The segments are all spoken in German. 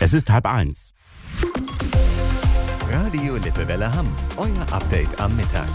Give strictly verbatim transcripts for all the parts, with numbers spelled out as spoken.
Es ist halb eins. Radio Lippewelle Hamm, euer Update am Mittag.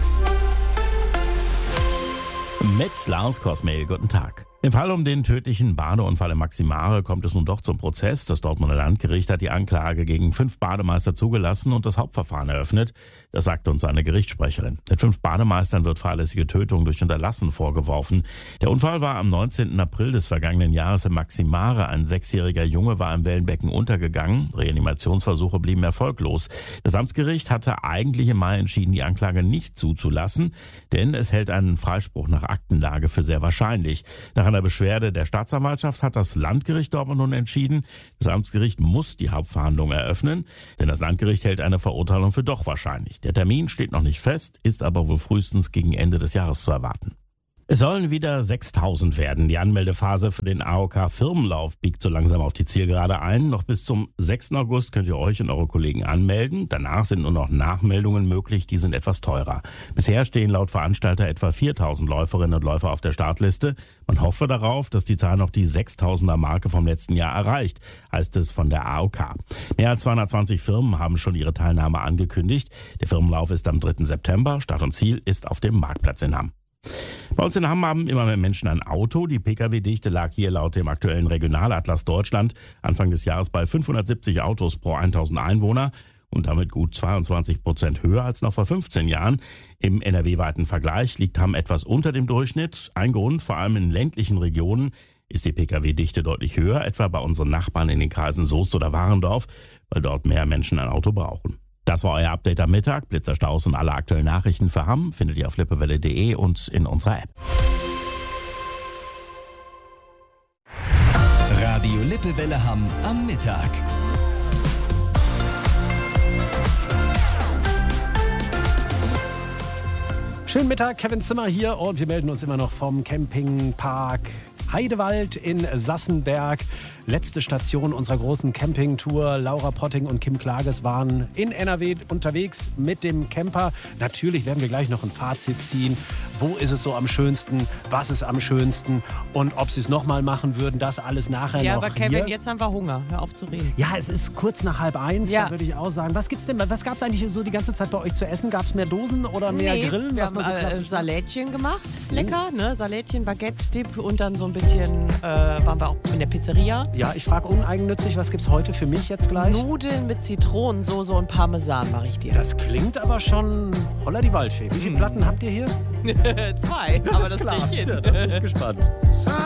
Mit Lars Kosmehl, guten Tag. Im Fall um den tödlichen Badeunfall in Maximare kommt es nun doch zum Prozess. Das Dortmunder Landgericht hat die Anklage gegen fünf Bademeister zugelassen und das Hauptverfahren eröffnet. Das sagt uns eine Gerichtssprecherin. Den fünf Bademeistern wird fahrlässige Tötung durch Unterlassen vorgeworfen. Der Unfall war am neunzehnten April des vergangenen Jahres in Maximare. Ein sechsjähriger Junge war im Wellenbecken untergegangen. Reanimationsversuche blieben erfolglos. Das Amtsgericht hatte eigentlich im Mai entschieden, die Anklage nicht zuzulassen, denn es hält einen Freispruch nach Aktenlage für sehr wahrscheinlich. Nach einer Beschwerde der Staatsanwaltschaft hat das Landgericht Dortmund nun entschieden, das Amtsgericht muss die Hauptverhandlung eröffnen, denn das Landgericht hält eine Verurteilung für doch wahrscheinlich. Der Termin steht noch nicht fest, ist aber wohl frühestens gegen Ende des Jahres zu erwarten. Es sollen wieder sechstausend werden. Die Anmeldephase für den A O K-Firmenlauf biegt so langsam auf die Zielgerade ein. Noch bis zum sechsten August könnt ihr euch und eure Kollegen anmelden. Danach sind nur noch Nachmeldungen möglich, die sind etwas teurer. Bisher stehen laut Veranstalter etwa viertausend Läuferinnen und Läufer auf der Startliste. Man hoffe darauf, dass die Zahl noch die sechstausender-Marke vom letzten Jahr erreicht, heißt es von der A O K. Mehr als zweihundertzwanzig Firmen haben schon ihre Teilnahme angekündigt. Der Firmenlauf ist am dritten September. Start und Ziel ist auf dem Marktplatz in Hamm. Bei uns in Hamm haben immer mehr Menschen ein Auto. Die Pkw-Dichte lag hier laut dem aktuellen Regionalatlas Deutschland Anfang des Jahres bei fünfhundertsiebzig Autos pro tausend Einwohner und damit gut zweiundzwanzig Prozent höher als noch vor fünfzehn Jahren. Im N R W-weiten Vergleich liegt Hamm etwas unter dem Durchschnitt. Ein Grund, vor allem in ländlichen Regionen, ist die Pkw-Dichte deutlich höher, etwa bei unseren Nachbarn in den Kreisen Soest oder Warendorf, weil dort mehr Menschen ein Auto brauchen. Das war euer Update am Mittag. Blitzerstaus und alle aktuellen Nachrichten für Hamm findet ihr auf lippewelle punkt de und in unserer App. Radio Lippewelle Hamm am Mittag. Schönen Mittag, Kevin Zimmer hier und wir melden uns immer noch vom Campingpark Heidewald in Sassenberg. Letzte Station unserer großen Campingtour. Laura Potting und Kim Klages waren in N R W unterwegs mit dem Camper. Natürlich werden wir gleich noch ein Fazit ziehen. Wo ist es so am schönsten? Was ist am schönsten? Und ob sie es nochmal machen würden, das alles nachher ja, noch aber Kevin, hier. jetzt haben wir Hunger. Hör auf zu reden. Ja, es ist kurz nach halb eins, Ja. da würde ich auch sagen. Was gibt's denn? Was gab's eigentlich so die ganze Zeit bei euch zu essen? Gab es mehr Dosen oder mehr Nee, Grillen? wir was haben man so äh, klassisch macht? Salätchen gemacht. Lecker, ne? Salätchen, Baguette-Dip und dann so ein bisschen, äh, waren wir auch in der Pizzeria. Ja, ich frage uneigennützig, was gibt's heute für mich jetzt gleich? Nudeln mit Zitronensoße und Parmesan mache ich dir. Das klingt aber schon holla die Waldfee. Wie viele Platten habt ihr hier? Zwei, aber das klar. krieg ich hin. Ja, da bin ich gespannt.